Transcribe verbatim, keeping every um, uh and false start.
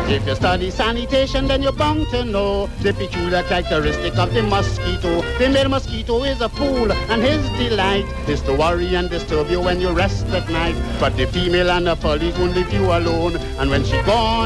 If you study sanitation, then you're bound to know the peculiar characteristic of the mosquito. The male mosquito is a fool, and his delight is to worry and disturb you when you rest at night. But the female and the poly won't leave you alone, and when she gone,